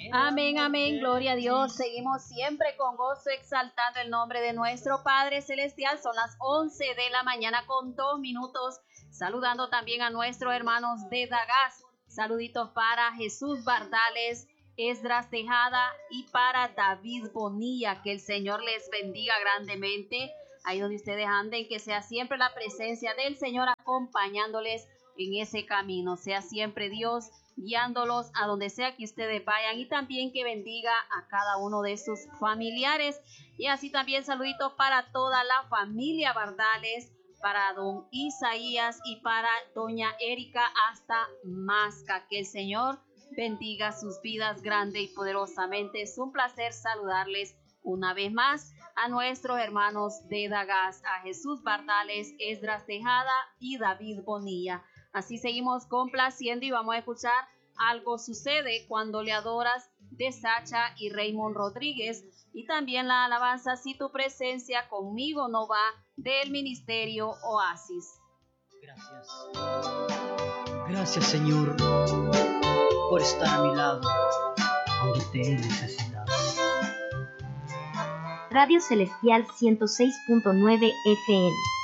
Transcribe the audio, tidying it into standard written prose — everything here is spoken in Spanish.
Amén, amén, gloria a Dios. Seguimos siempre con gozo exaltando el nombre de nuestro Padre Celestial. Son las 11 de la mañana con 2 minutos. Saludando también a nuestros hermanos de Dagas. Saluditos para Jesús Bardales, Esdras Tejada y para David Bonilla. Que el Señor les bendiga grandemente. Ahí donde ustedes anden, que sea siempre la presencia del Señor acompañándoles en ese camino. Sea siempre Dios guiándolos a donde sea que ustedes vayan, y también que bendiga a cada uno de sus familiares. Y así también saluditos para toda la familia Bardales, para don Isaías y para doña Erika hasta Masca. Que el Señor bendiga sus vidas grande y poderosamente. Es un placer saludarles una vez más a nuestros hermanos de Dagas, a Jesús Bardales, Esdras Tejada y David Bonilla. Así seguimos complaciendo y vamos a escuchar Algo sucede cuando le adoras de Sacha y Raymond Rodríguez, y también la alabanza Si tu presencia conmigo no va del ministerio Oasis. Gracias. Gracias, Señor, por estar a mi lado cuando te he necesitado. Radio Celestial 106.9 FM.